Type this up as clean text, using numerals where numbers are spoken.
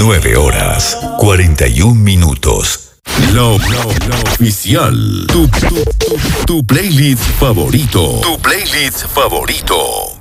9 horas, 41 minutos. La oficial. Tu playlist favorito. Tu playlist favorito.